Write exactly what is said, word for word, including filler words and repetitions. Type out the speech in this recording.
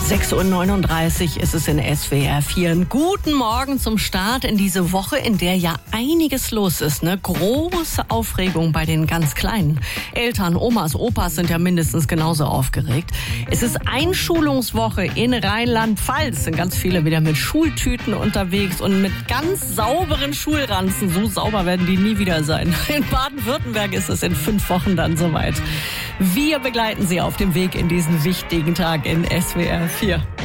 sechs Uhr neununddreißig ist es in S W R vier. Guten Morgen zum Start in diese Woche, in der ja einiges los ist. Ne? Große Aufregung bei den ganz Kleinen. Eltern, Omas, Opas sind ja mindestens genauso aufgeregt. Es ist Einschulungswoche in Rheinland-Pfalz. Sind ganz viele wieder mit Schultüten unterwegs und mit ganz sauberen Schulranzen. So sauber werden die nie wieder sein. In Baden-Württemberg ist es in fünf Wochen dann soweit. Wir begleiten Sie auf dem Weg in diesen wichtigen Tag in S W R vier.